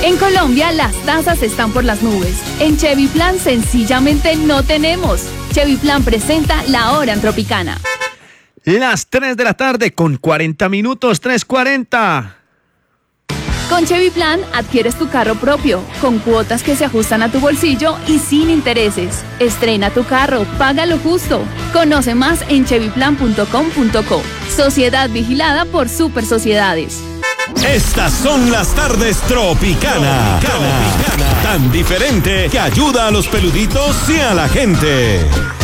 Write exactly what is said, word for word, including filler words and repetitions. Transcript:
En Colombia las tasas están por las nubes. En Chevy Plan sencillamente no tenemos. Chevy Plan presenta La Hora en Tropicana. Las tres de la tarde con cuarenta minutos, tres cuarenta. Con Chevy Plan adquieres tu carro propio, con cuotas que se ajustan a tu bolsillo y sin intereses. Estrena tu carro, págalo justo. Conoce más en chevy plan punto com punto co. Sociedad vigilada por Super Sociedades. Estas son las tardes Tropicana. Tropicana. Tan diferente que ayuda a los peluditos y a la gente.